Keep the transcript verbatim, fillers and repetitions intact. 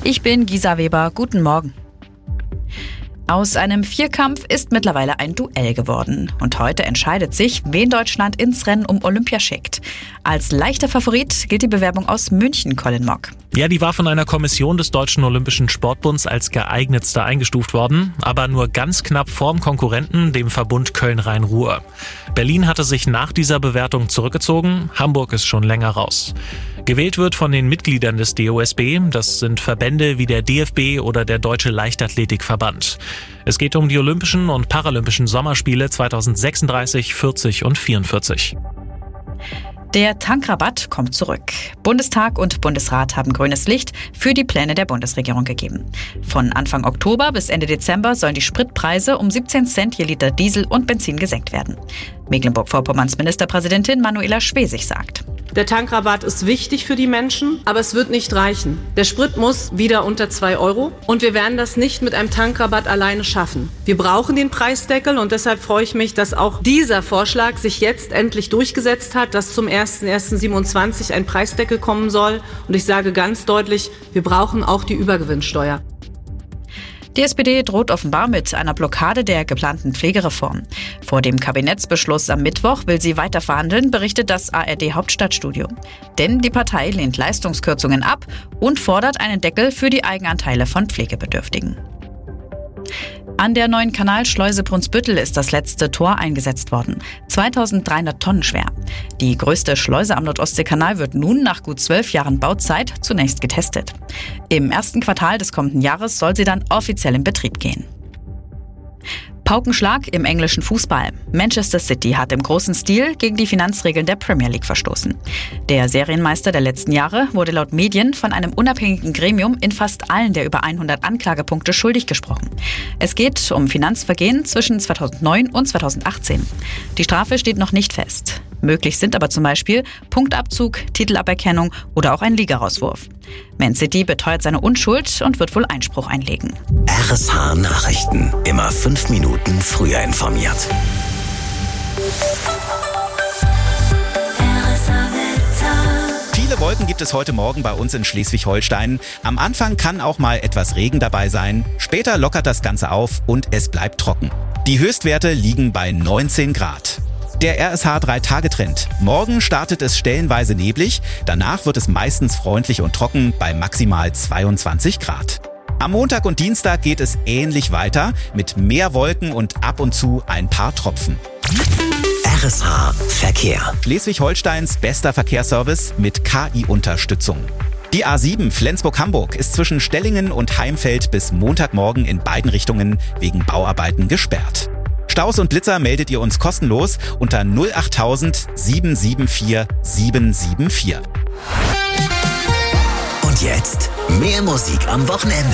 Ich bin Gisa Weber. Guten Morgen. Aus einem Vierkampf ist mittlerweile ein Duell geworden. Und heute entscheidet sich, wen Deutschland ins Rennen um Olympia schickt. Als leichter Favorit gilt die Bewerbung aus München, Colin Mock. Ja, die war von einer Kommission des Deutschen Olympischen Sportbunds als geeignetster eingestuft worden, aber nur ganz knapp vorm Konkurrenten, dem Verbund Köln-Rhein-Ruhr. Berlin hatte sich nach dieser Bewertung zurückgezogen, Hamburg ist schon länger raus. Gewählt wird von den Mitgliedern des D O S B, das sind Verbände wie der D F B oder der Deutsche Leichtathletikverband. Es geht um die Olympischen und Paralympischen Sommerspiele zweitausendsechsunddreißig, vierzig und vierundvierzig. Der Tankrabatt kommt zurück. Bundestag und Bundesrat haben grünes Licht für die Pläne der Bundesregierung gegeben. Von Anfang Oktober bis Ende Dezember sollen die Spritpreise um siebzehn Cent je Liter Diesel und Benzin gesenkt werden. Mecklenburg-Vorpommerns Ministerpräsidentin Manuela Schwesig sagt: Der Tankrabatt ist wichtig für die Menschen, aber es wird nicht reichen. Der Sprit muss wieder unter zwei Euro und wir werden das nicht mit einem Tankrabatt alleine schaffen. Wir brauchen den Preisdeckel und deshalb freue ich mich, dass auch dieser Vorschlag sich jetzt endlich durchgesetzt hat, dass zum ersten ersten siebenundzwanzig ein Preisdeckel kommen soll. Und ich sage ganz deutlich, wir brauchen auch die Übergewinnsteuer. Die S P D droht offenbar mit einer Blockade der geplanten Pflegereform. Vor dem Kabinettsbeschluss am Mittwoch will sie weiter verhandeln, berichtet das A R D-Hauptstadtstudio. Denn die Partei lehnt Leistungskürzungen ab und fordert einen Deckel für die Eigenanteile von Pflegebedürftigen. An der neuen Kanalschleuse Brunsbüttel ist das letzte Tor eingesetzt worden. zweitausenddreihundert Tonnen schwer. Die größte Schleuse am Nordostseekanal wird nun nach gut zwölf Jahren Bauzeit zunächst getestet. Im ersten Quartal des kommenden Jahres soll sie dann offiziell in Betrieb gehen. Paukenschlag im englischen Fußball. Manchester City hat im großen Stil gegen die Finanzregeln der Premier League verstoßen. Der Serienmeister der letzten Jahre wurde laut Medien von einem unabhängigen Gremium in fast allen der über hundert Anklagepunkte schuldig gesprochen. Es geht um Finanzvergehen zwischen zweitausendneun und zweitausendachtzehn. Die Strafe steht noch nicht fest. Möglich sind aber zum Beispiel Punktabzug, Titelaberkennung oder auch ein Ligarauswurf. Man City beteuert seine Unschuld und wird wohl Einspruch einlegen. R S H Nachrichten. Immer fünf Minuten früher informiert. Viele Wolken gibt es heute Morgen bei uns in Schleswig-Holstein. Am Anfang kann auch mal etwas Regen dabei sein. Später lockert das Ganze auf und es bleibt trocken. Die Höchstwerte liegen bei neunzehn Grad. Der R S H drei Tage Trend. Morgen startet es stellenweise neblig, danach wird es meistens freundlich und trocken bei maximal zweiundzwanzig Grad. Am Montag und Dienstag geht es ähnlich weiter mit mehr Wolken und ab und zu ein paar Tropfen. R S H Verkehr. Schleswig-Holsteins bester Verkehrsservice mit K I-Unterstützung. Die A sieben Flensburg-Hamburg ist zwischen Stellingen und Heimfeld bis Montagmorgen in beiden Richtungen wegen Bauarbeiten gesperrt. Staus und Blitzer meldet ihr uns kostenlos unter null achttausend sieben sieben vier sieben sieben vier. Und jetzt mehr Musik am Wochenende.